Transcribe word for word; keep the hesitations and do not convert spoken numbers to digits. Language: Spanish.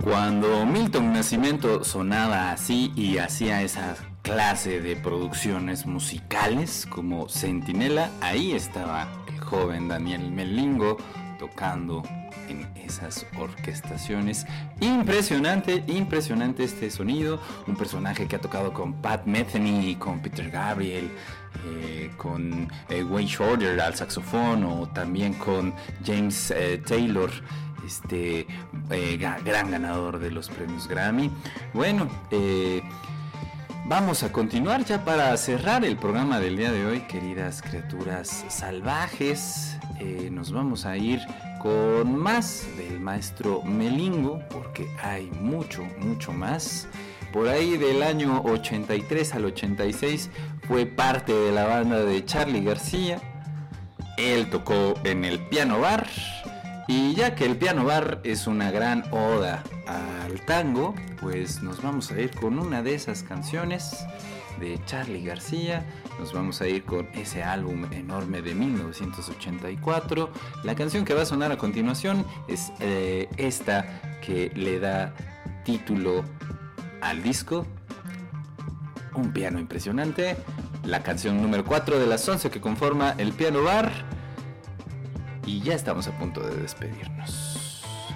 Cuando Milton Nascimento sonaba así y hacía esa clase de producciones musicales como Centinela, ahí estaba el joven Daniel Melingo tocando en esas orquestaciones. Impresionante, impresionante este sonido. Un personaje que ha tocado con Pat Metheny, con Peter Gabriel, eh, con eh, Wayne Shorter al saxofón, o también con James eh, Taylor, este eh, gran ganador de los premios Grammy. Bueno, eh, vamos a continuar ya para cerrar el programa del día de hoy, queridas criaturas salvajes. Eh, nos vamos a ir con más del maestro Melingo, porque hay mucho, mucho más. Por ahí del año ochenta y tres al ochenta y seis fue parte de la banda de Charly García. Él tocó en el Piano Bar. Y ya que el Piano Bar es una gran oda al tango, pues nos vamos a ir con una de esas canciones de Charly García. Nos vamos a ir con ese álbum enorme de mil novecientos ochenta y cuatro. La canción que va a sonar a continuación es eh, esta que le da título al disco, Un piano impresionante. La canción número cuatro de las once que conforma el Piano Bar. Y ya estamos a punto de despedirnos.